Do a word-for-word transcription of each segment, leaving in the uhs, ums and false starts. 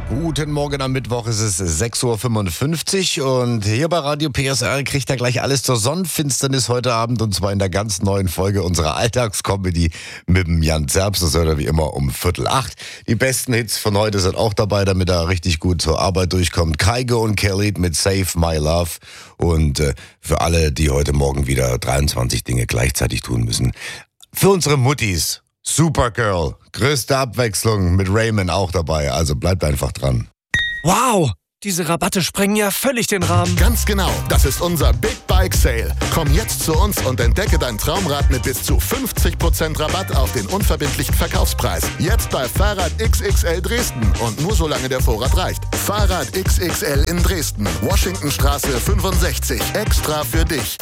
Guten Morgen, am Mittwoch ist es sechs Uhr fünfundfünfzig und hier bei Radio P S R kriegt er gleich alles zur Sonnenfinsternis heute Abend, und zwar in der ganz neuen Folge unserer Alltagscomedy mit dem Jan Zerbst. Das hört er wie immer um Viertel acht. Die besten Hits von heute sind auch dabei, damit er richtig gut zur Arbeit durchkommt. Kygo und Kelly mit Save My Love, und äh, für alle, die heute Morgen wieder dreiundzwanzig Dinge gleichzeitig tun müssen, für unsere Muttis Supergirl, größte Abwechslung mit Raymond auch dabei, also bleibt einfach dran. Wow, diese Rabatte sprengen ja völlig den Rahmen. Ganz genau, das ist unser Big Bike Sale. Komm jetzt zu uns und entdecke dein Traumrad mit bis zu fünfzig Prozent Rabatt auf den unverbindlichen Verkaufspreis. Jetzt bei Fahrrad X X L Dresden und nur solange der Vorrat reicht. Fahrrad X X L in Dresden, Washingtonstraße fünfundsechzig, extra für dich.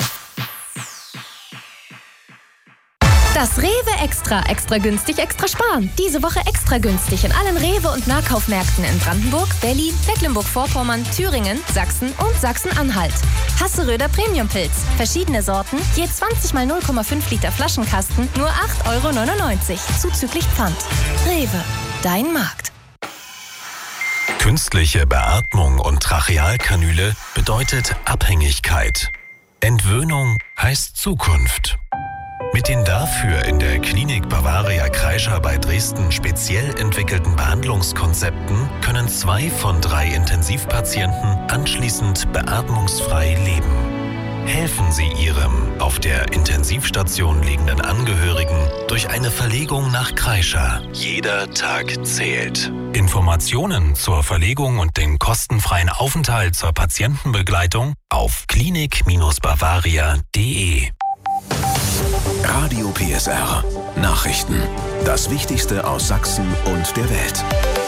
Das Rewe Extra. Extra günstig, extra sparen. Diese Woche extra günstig in allen Rewe- und Nahkaufmärkten in Brandenburg, Berlin, Mecklenburg-Vorpommern, Thüringen, Sachsen und Sachsen-Anhalt. Hasseröder Premium-Pilz. Verschiedene Sorten, je zwanzig mal null Komma fünf Liter Flaschenkasten, nur acht Euro neunundneunzig. Zuzüglich Pfand. Rewe. Dein Markt. Künstliche Beatmung und Trachealkanüle bedeutet Abhängigkeit. Entwöhnung heißt Zukunft. Mit den dafür in der Klinik Bavaria Kreischer bei Dresden speziell entwickelten Behandlungskonzepten können zwei von drei Intensivpatienten anschließend beatmungsfrei leben. Helfen Sie Ihrem auf der Intensivstation liegenden Angehörigen durch eine Verlegung nach Kreischer. Jeder Tag zählt. Informationen zur Verlegung und den kostenfreien Aufenthalt zur Patientenbegleitung auf klinik Bavaria punkt de. Radio P S R. Nachrichten. Das Wichtigste aus Sachsen und der Welt.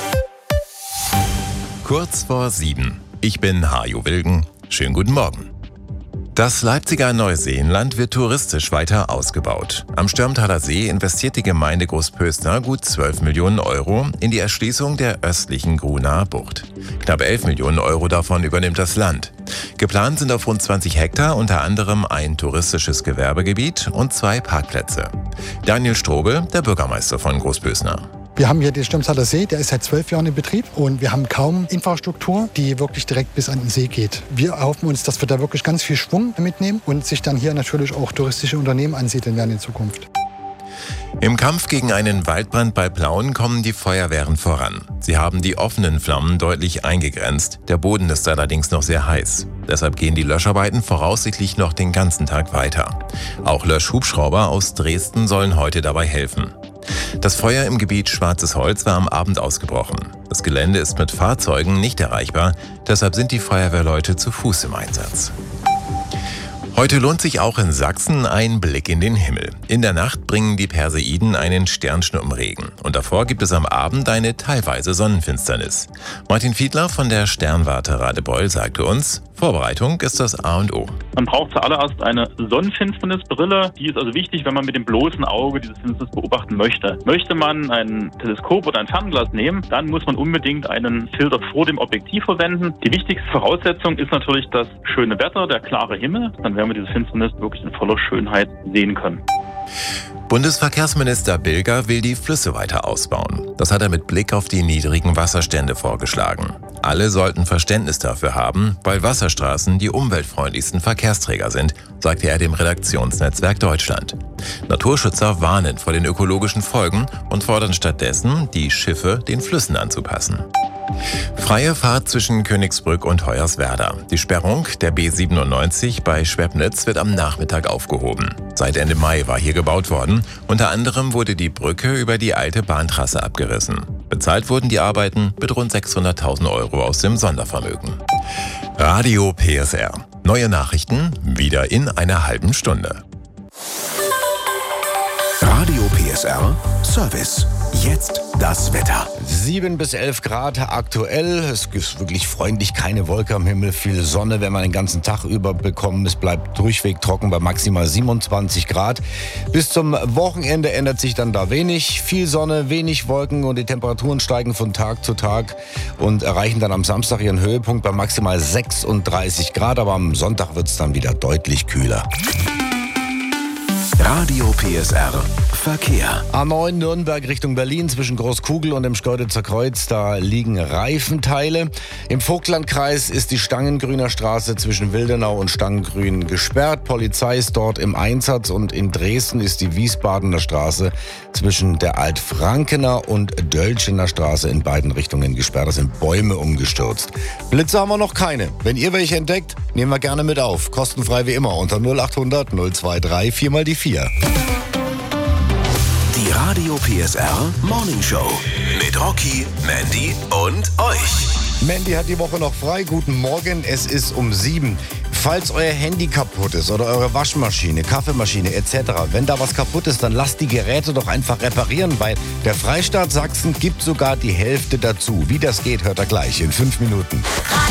Kurz vor sieben. Ich bin Hajo Wilgen. Schönen guten Morgen. Das Leipziger Neuseenland wird touristisch weiter ausgebaut. Am Stürmtaler See investiert die Gemeinde Großpöstner gut zwölf Millionen Euro in die Erschließung der östlichen Grunaer Bucht. Knapp elf Millionen Euro davon übernimmt das Land. Geplant sind auf rund zwanzig Hektar unter anderem ein touristisches Gewerbegebiet und zwei Parkplätze. Daniel Strobel, der Bürgermeister von Großpöstner. Wir haben hier den Stürmtaler See, der ist seit zwölf Jahren in Betrieb, und wir haben kaum Infrastruktur, die wirklich direkt bis an den See geht. Wir erhoffen uns, dass wir da wirklich ganz viel Schwung mitnehmen und sich dann hier natürlich auch touristische Unternehmen ansiedeln werden in Zukunft. Im Kampf gegen einen Waldbrand bei Plauen kommen die Feuerwehren voran. Sie haben die offenen Flammen deutlich eingegrenzt. Der Boden ist allerdings noch sehr heiß. Deshalb gehen die Löscharbeiten voraussichtlich noch den ganzen Tag weiter. Auch Löschhubschrauber aus Dresden sollen heute dabei helfen. Das Feuer im Gebiet Schwarzes Holz war am Abend ausgebrochen. Das Gelände ist mit Fahrzeugen nicht erreichbar, deshalb sind die Feuerwehrleute zu Fuß im Einsatz. Heute lohnt sich auch in Sachsen ein Blick in den Himmel. In der Nacht bringen die Perseiden einen Sternschnuppenregen. Und davor gibt es am Abend eine teilweise Sonnenfinsternis. Martin Fiedler von der Sternwarte Radebeul sagte uns, Vorbereitung ist das A und O. Man braucht zuallererst eine Sonnenfinsternisbrille. Die ist also wichtig, wenn man mit dem bloßen Auge diese Finsternis beobachten möchte. Möchte man ein Teleskop oder ein Fernglas nehmen, dann muss man unbedingt einen Filter vor dem Objektiv verwenden. Die wichtigste Voraussetzung ist natürlich das schöne Wetter, der klare Himmel. Dann werden wir diese Finsternis wirklich in voller Schönheit sehen können. Bundesverkehrsminister Bilger will die Flüsse weiter ausbauen. Das hat er mit Blick auf die niedrigen Wasserstände vorgeschlagen. Alle sollten Verständnis dafür haben, weil Wasserstraßen die umweltfreundlichsten Verkehrsträger sind, sagte er dem Redaktionsnetzwerk Deutschland. Naturschützer warnen vor den ökologischen Folgen und fordern stattdessen, die Schiffe den Flüssen anzupassen. Freie Fahrt zwischen Königsbrück und Hoyerswerda. Die Sperrung der B siebenundneunzig bei Schwebnitz wird am Nachmittag aufgehoben. Seit Ende Mai war hier gebaut worden. Unter anderem wurde die Brücke über die alte Bahntrasse abgerissen. Bezahlt wurden die Arbeiten mit rund sechshunderttausend Euro aus dem Sondervermögen. Radio P S R. Neue Nachrichten wieder in einer halben Stunde. Radio P S R Service. Jetzt das Wetter. sieben bis elf Grad aktuell. Es ist wirklich freundlich, keine Wolke am Himmel, viel Sonne, wenn man den ganzen Tag über bekommen. Es bleibt durchweg trocken bei maximal siebenundzwanzig Grad. Bis zum Wochenende ändert sich dann da wenig. Viel Sonne, wenig Wolken und die Temperaturen steigen von Tag zu Tag und erreichen dann am Samstag ihren Höhepunkt bei maximal sechsunddreißig Grad. Aber am Sonntag wird es dann wieder deutlich kühler. Radio P S R Verkehr. A neun Nürnberg Richtung Berlin zwischen Großkugel und dem Schkeuditzer Kreuz, da liegen Reifenteile. Im Vogtlandkreis ist die Stangengrüner Straße zwischen Wildenau und Stangengrün gesperrt. Polizei ist dort im Einsatz und in Dresden ist die Wiesbadener Straße zwischen der Altfrankener und Dölchener Straße in beiden Richtungen gesperrt. Da sind Bäume umgestürzt. Blitze haben wir noch keine. Wenn ihr welche entdeckt, nehmen wir gerne mit auf. Kostenfrei wie immer unter null acht hundert null zwei drei vier mal die vier. Die Radio P S R Morning Show mit Rocky, Mandy und euch. Mandy hat die Woche noch frei. Guten Morgen, es ist um sieben. Falls euer Handy kaputt ist oder eure Waschmaschine, Kaffeemaschine et cetera, wenn da was kaputt ist, dann lasst die Geräte doch einfach reparieren, weil der Freistaat Sachsen gibt sogar die Hälfte dazu. Wie das geht, hört ihr gleich in fünf Minuten.